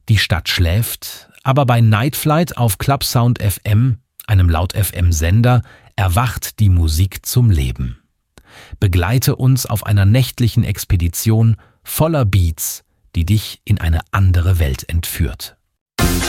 Die Stadt schläft, aber bei Night Flight auf Clubsound FM, einem Laut-FM-Sender, erwacht die Musik zum Leben. Begleite uns auf einer nächtlichen Expedition voller Beats, die dich in eine andere Welt entführt.